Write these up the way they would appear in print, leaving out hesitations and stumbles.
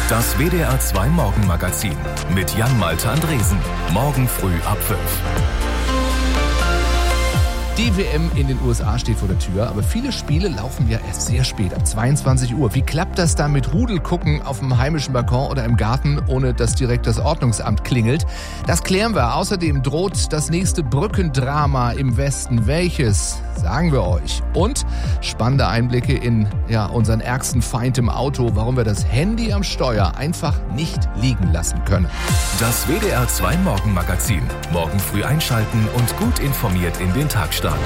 Das WDR 2 Morgenmagazin mit Jan-Malte Andresen. Morgen früh ab 5. Die WM in den USA steht vor der Tür, aber viele Spiele laufen ja erst sehr spät, ab 22 Uhr. Wie klappt das dann mit Rudelgucken auf dem heimischen Balkon oder im Garten, ohne dass direkt das Ordnungsamt klingelt? Das klären wir. Außerdem droht das nächste Brückendrama im Westen. Welches? Sagen wir euch. Und spannende Einblicke in unseren ärgsten Feind im Auto, warum wir das Handy am Steuer einfach nicht liegen lassen können. Das WDR 2 Morgenmagazin. Morgen früh einschalten und gut informiert in den Tag starten.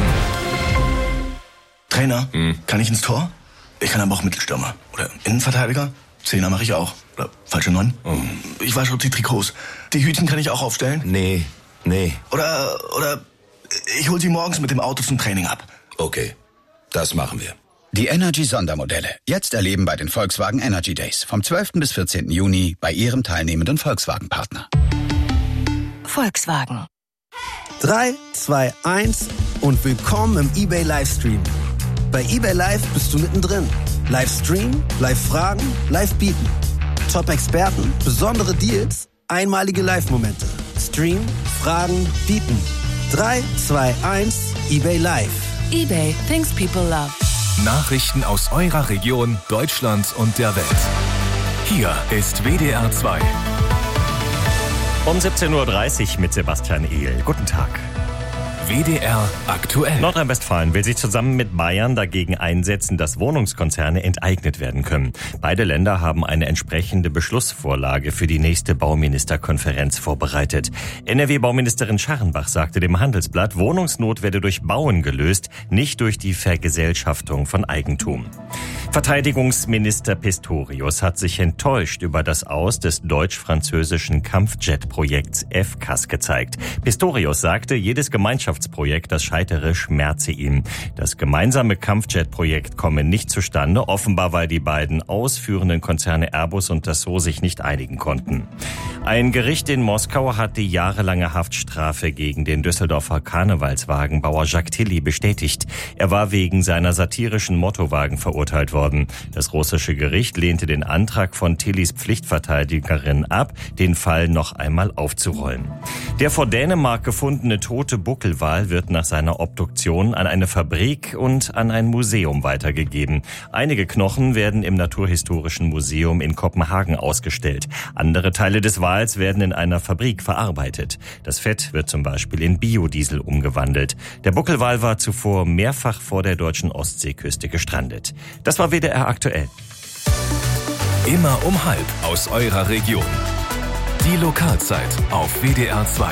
Trainer, kann ich ins Tor? Ich kann aber auch Mittelstürmer. Oder Innenverteidiger? Zehner mache ich auch. Oder falsche 9? Ich wasche auch die Trikots. Die Hütchen kann ich auch aufstellen? Nee. Oder ich hol sie morgens mit dem Auto zum Training ab. Okay, das machen wir. Die Energy-Sondermodelle. Jetzt erleben bei den Volkswagen Energy Days. Vom 12. bis 14. Juni bei Ihrem teilnehmenden Volkswagen-Partner. Volkswagen. 3, 2, 1 und willkommen im eBay Livestream. Bei eBay Live bist du mittendrin. Livestream, Live-Fragen, Live-Bieten. Top-Experten, besondere Deals, einmalige Live-Momente. Stream, Fragen, Bieten. 3, 2, 1, eBay Live. eBay, things people love. Nachrichten aus eurer Region, Deutschland und der Welt. Hier ist WDR 2. Um 17.30 Uhr mit Sebastian Ehl. Guten Tag. WDR aktuell. Nordrhein-Westfalen will sich zusammen mit Bayern dagegen einsetzen, dass Wohnungskonzerne enteignet werden können. Beide Länder haben eine entsprechende Beschlussvorlage für die nächste Bauministerkonferenz vorbereitet. NRW-Bauministerin Scharrenbach sagte dem Handelsblatt, Wohnungsnot werde durch Bauen gelöst, nicht durch die Vergesellschaftung von Eigentum. Verteidigungsminister Pistorius hat sich enttäuscht über das Aus des deutsch-französischen Kampfjet-Projekts FCAS gezeigt. Pistorius sagte, jedes Gemeinschaftsprojekt, das scheitere, schmerze ihm. Das gemeinsame Kampfjet-Projekt komme nicht zustande, offenbar weil die beiden ausführenden Konzerne Airbus und Dassault sich nicht einigen konnten. Ein Gericht in Moskau hat die jahrelange Haftstrafe gegen den Düsseldorfer Karnevalswagenbauer Jacques Tilly bestätigt. Er war wegen seiner satirischen Mottowagen verurteilt worden. Das russische Gericht lehnte den Antrag von Tillys Pflichtverteidigerin ab, den Fall noch einmal aufzurollen. Der vor Dänemark gefundene tote Buckelwal wird nach seiner Obduktion an eine Fabrik und an ein Museum weitergegeben. Einige Knochen werden im Naturhistorischen Museum in Kopenhagen ausgestellt. Andere Teile des Wals werden in einer Fabrik verarbeitet. Das Fett wird zum Beispiel in Biodiesel umgewandelt. Der Buckelwal war zuvor mehrfach vor der deutschen Ostseeküste gestrandet. Das war WDR aktuell. Immer um 12 aus eurer Region. Die Lokalzeit auf WDR 2.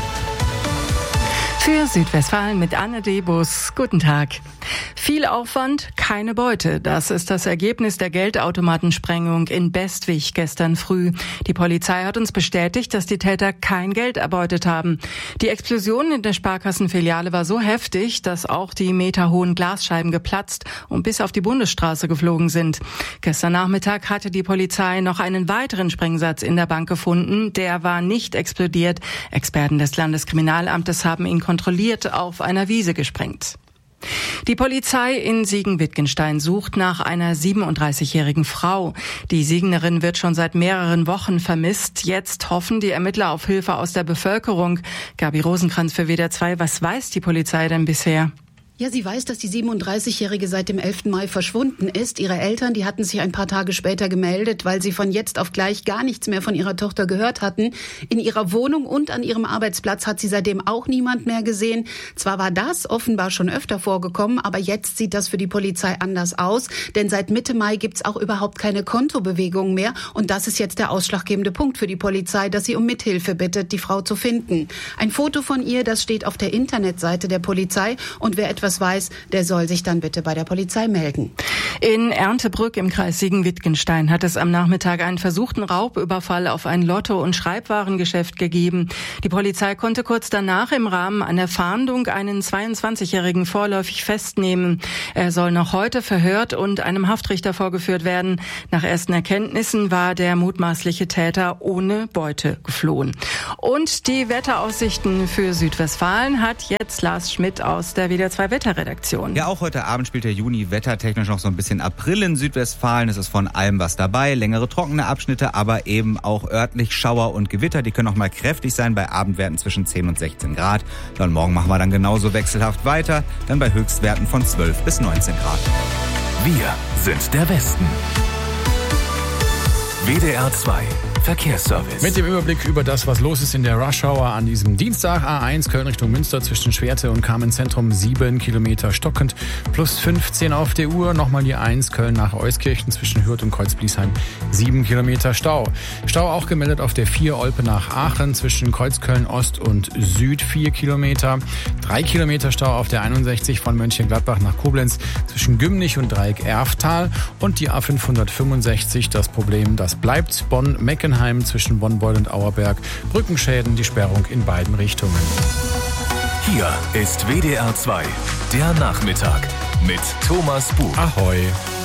Für Südwestfalen mit Anne Debus. Guten Tag. Viel Aufwand, keine Beute. Das ist das Ergebnis der Geldautomatensprengung in Bestwig gestern früh. Die Polizei hat uns bestätigt, dass die Täter kein Geld erbeutet haben. Die Explosion in der Sparkassenfiliale war so heftig, dass auch die meterhohen Glasscheiben geplatzt und bis auf die Bundesstraße geflogen sind. Gestern Nachmittag hatte die Polizei noch einen weiteren Sprengsatz in der Bank gefunden. Der war nicht explodiert. Experten des Landeskriminalamtes haben ihn kontrolliert auf einer Wiese gesprengt. Die Polizei in Siegen-Wittgenstein sucht nach einer 37-jährigen Frau. Die Siegnerin wird schon seit mehreren Wochen vermisst. Jetzt hoffen die Ermittler auf Hilfe aus der Bevölkerung. Gabi Rosenkranz für WDR 2. Was weiß die Polizei denn bisher? Ja, sie weiß, dass die 37-Jährige seit dem 11. Mai verschwunden ist. Ihre Eltern, die hatten sich ein paar Tage später gemeldet, weil sie von jetzt auf gleich gar nichts mehr von ihrer Tochter gehört hatten. In ihrer Wohnung und an ihrem Arbeitsplatz hat sie seitdem auch niemand mehr gesehen. Zwar war das offenbar schon öfter vorgekommen, aber jetzt sieht das für die Polizei anders aus. Denn seit Mitte Mai gibt's auch überhaupt keine Kontobewegungen mehr. Und das ist jetzt der ausschlaggebende Punkt für die Polizei, dass sie um Mithilfe bittet, die Frau zu finden. Ein Foto von ihr, das steht auf der Internetseite der Polizei. Und wer etwas weiß, der soll sich dann bitte bei der Polizei melden. In Erntebrück im Kreis Siegen-Wittgenstein hat es am Nachmittag einen versuchten Raubüberfall auf ein Lotto- und Schreibwarengeschäft gegeben. Die Polizei konnte kurz danach im Rahmen einer Fahndung einen 22-Jährigen vorläufig festnehmen. Er soll noch heute verhört und einem Haftrichter vorgeführt werden. Nach ersten Erkenntnissen war der mutmaßliche Täter ohne Beute geflohen. Und die Wetteraussichten für Südwestfalen hat jetzt Lars Schmidt aus der WDR 2 Wetterredaktion. Ja, auch heute Abend spielt der Juni wettertechnisch noch so ein bisschen April in Südwestfalen. Es ist von allem was dabei. Längere trockene Abschnitte, aber eben auch örtlich Schauer und Gewitter. Die können auch mal kräftig sein bei Abendwerten zwischen 10 und 16 Grad. Dann morgen machen wir dann genauso wechselhaft weiter. Dann bei Höchstwerten von 12 bis 19 Grad. Wir sind der Westen. WDR 2 Verkehrsservice. Mit dem Überblick über das, was los ist in der Rush-Hour an diesem Dienstag. A1 Köln Richtung Münster zwischen Schwerte und Kamenz-Zentrum 7 Kilometer stockend. Plus 15 auf der Uhr. Nochmal die 1 Köln nach Euskirchen zwischen Hürth und Kreuzbliesheim 7 Kilometer Stau. Stau auch gemeldet auf der 4 Olpe nach Aachen zwischen Kreuzköln Ost und Süd 4 Kilometer. 3 Kilometer Stau auf der 61 von Mönchengladbach nach Koblenz zwischen Gümnich und Dreieck Erftal. Und die A565, das Problem, das bleibt. Bonn-Meckenheim zwischen Bonn-Beuel und Auerberg. Brückenschäden, die Sperrung in beiden Richtungen. Hier ist WDR 2, der Nachmittag mit Thomas Buch. Ahoi.